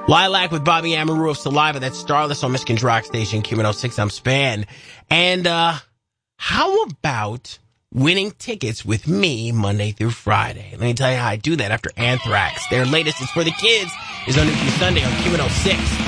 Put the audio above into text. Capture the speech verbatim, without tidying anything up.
Lilac with Bobby Amaru of Saliva. That's Starless on Michigan's Rock Station, Q one oh six. I'm Span. And uh, how about winning tickets with me Monday through Friday? Let me tell you how I do that after Anthrax. Their latest is for the kids is on New Sunday on Q one oh six.